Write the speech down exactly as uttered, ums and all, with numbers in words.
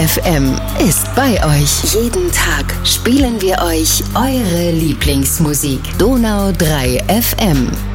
F M ist bei euch. Jeden Tag spielen wir euch eure Lieblingsmusik. Donau drei F M.